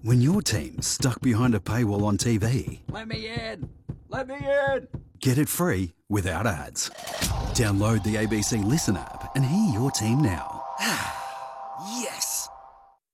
When your team's stuck behind a paywall on TV, Let me in! Let me in! get it free without ads. Download the ABC Listen app and hear your team now. Yes!